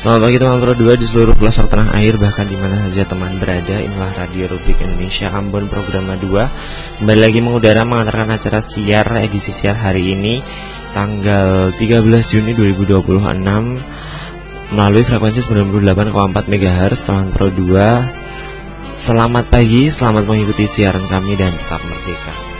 Selamat pagi teman Pro 2 di seluruh pelosok tanah air, bahkan di mana saja teman berada. Inilah Radio Republik Indonesia Ambon Program 2. Kembali lagi mengudara mengantarkan acara siar edisi siar hari ini tanggal 13 Juni 2026 melalui frekuensi 98,4 MHz. Teman Pro 2, selamat pagi, selamat mengikuti siaran kami dan tetap merdeka.